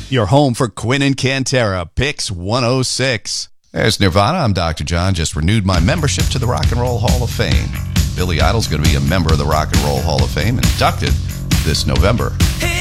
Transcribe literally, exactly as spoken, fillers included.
Your home for Quinn and Cantera, Picks one oh six. There's Nirvana. I'm Doctor John. Just renewed my membership to the Rock and Roll Hall of Fame. Billy Idol's going to be a member of the Rock and Roll Hall of Fame, inducted this November.